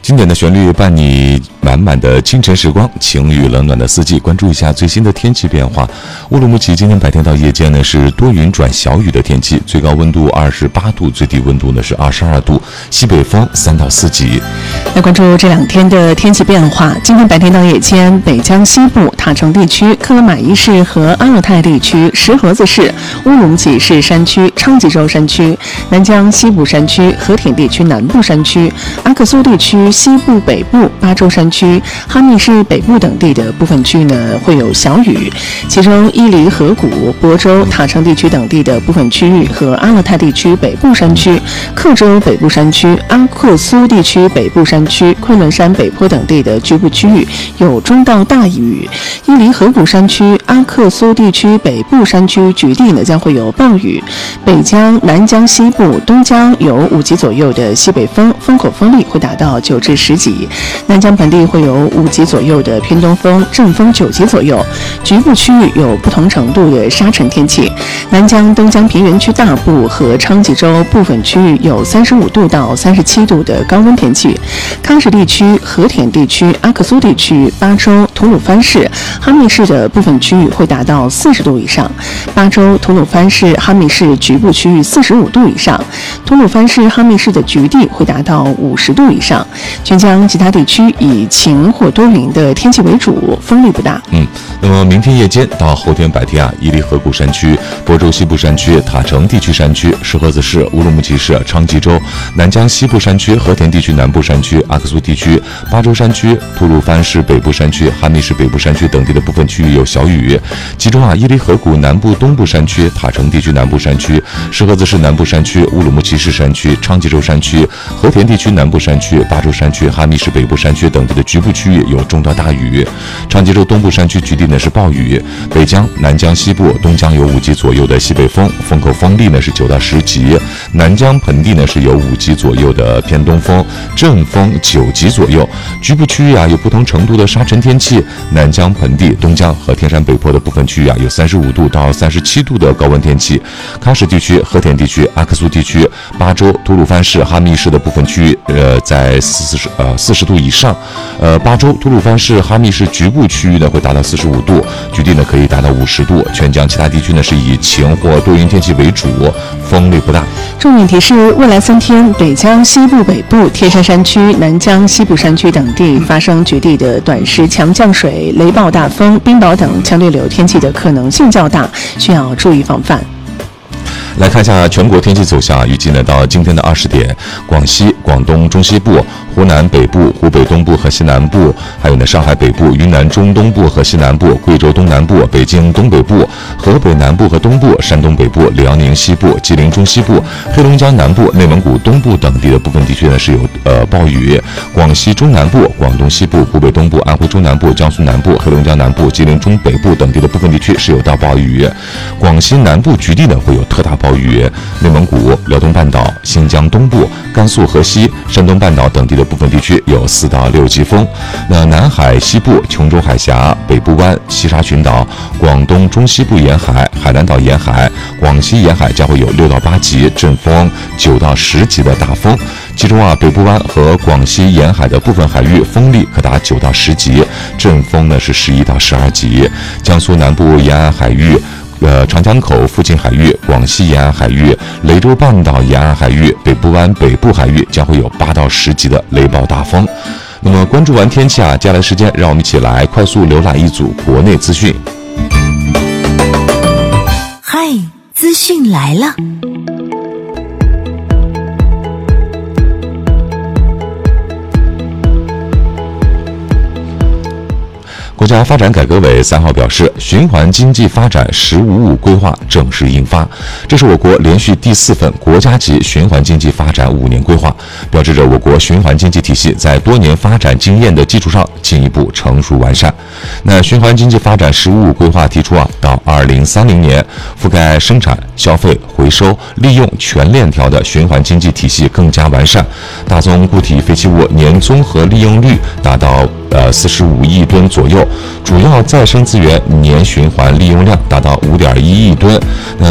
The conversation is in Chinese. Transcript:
经典的旋律伴你满满的清晨时光，晴雨冷暖的四季。关注一下最新的天气变化。乌鲁木齐今天白天到夜间呢是多云转小雨的天气，最高温度28度，最低温度呢是22度，西北风3到4级。 来关注这2天的天气变化。今天白天到夜间，北江西部、塔城地区、克勒玛依市和阿勒泰地区、石河子市、乌鲁木齐市山区、昌吉州山区、南江西部山区、和田地区南部山区、阿克苏地区西部北部、巴州山区、哈密市北部等地的部分区域呢会有小雨，其中伊犁河谷、亳州、塔城地区等地的部分区域和阿勒泰地区北部山区、克州北部山区、阿克苏地区北部山区、昆仑山北坡等地的局部区域有中到大雨，伊犁河谷山区、阿克苏地区北部山区局地呢将会有暴雨，北江、南江西部、东江有5级左右的西北风，风口风力会达到9至10级，南江盆地会有5级左右的偏东风，阵风9级左右，局部区域有不同程度的沙尘天气。南江、东江平原区大部和昌吉州部分区域有35度到37度的高温天气，康什地区、和田地区、阿克苏地区、巴州、吐鲁番市、哈密市的部分区域会达到40度以上，巴州、吐鲁番市、哈密市局部区域45度以上，吐鲁番市、哈密市的局地会达到50度以上。全江其他地区以晴或多云的天气为主，风力不大。 那么明天夜间到后天白天伊犁河谷山区、亳州西部山区、塔城地区山区、石河子市、乌鲁木齐市、昌吉州、南江西部山区、和田地区南部山区、阿克苏地区、巴州山区、吐鲁番市北部山区、哈密市北部山区等地的部分区域有小雨，其中伊犁河谷南部东部山区、塔城地区南部山区、石河子市南部山区、乌鲁木齐市山区、昌吉州山区、和田地区南部山区、巴州山区、哈密市北部山区等地的局部区域有中到大雨，昌吉州东部山区局地呢是暴雨，北江、南江西部、东江有5级左右的西北风，风口风力呢是9到10级，南江盆地呢是有5级左右的偏东风，阵风9级左右，局部区域有不同程度的沙尘天气，南江盆地、东江和天山北坡的部分区域有35度到37度的高温天气，喀什地区、和田地区、阿克苏地区、巴州、吐鲁番市、哈密市的部分区域在40度以上，巴州、吐鲁番市、哈密市局部区域呢会达到45度，局地呢可以达到50度，全江其他地区呢是以晴或多云天气为主，风力不大。 重点提示：未来3天，北江西部北部、天山山区、南江西部山区等地发生局地的短时强降水、雷暴大风、冰雹等强对流天气的可能性较大，需要注意防范。 来看一下全国天气走向，预计呢到今天的20点，广西、广东中西部、湖南北部、湖北东部和西南部，还有呢上海北部、云南中东部和西南部、贵州东南部、北京东北部、河北南部和东部、山东北部、辽宁西部、吉林中西部、黑龙江南部、内蒙古东部等地的部分地区呢是有暴雨，广西中南部、广东西部、湖北东部、安徽中南部、江苏南部、黑龙江南部、吉林中北部等地的部分地区是有大暴雨，广西南部局地呢会有特大暴雨，内蒙古、辽东半岛、新疆东部、甘肃河西、山东半岛等地的部分地区有4到6级风。那南海西部、琼州海峡、北部湾、西沙群岛、广东中西部沿海、海南岛沿海、广西沿海将会有6到8级，阵风9到10级的大风。其中北部湾和广西沿海的部分海域风力可达9到10级，阵风呢是11到12级。江苏南部沿岸海域。长江口附近海域、广西沿岸海域、雷州半岛沿岸海域、北部湾北部海域将会有8到10级的雷暴大风。那么关注完天气接下来时间让我们一起来快速浏览一组国内资讯。 嗨，资讯来了。 国家发展改革委3号表示，循环经济发展“十五五”规划正式印发，这是我国连续第4份国家级循环经济发展5年规划，标志着我国循环经济体系在多年发展经验的基础上进一步成熟完善。那循环经济发展“十五五”规划提出到2030年，覆盖生产、消费、回收、利用全链条的循环经济体系更加完善，大宗固体废弃物年综合利用率达到45亿吨左右，主要再生资源年循环利用量达到5.1亿吨。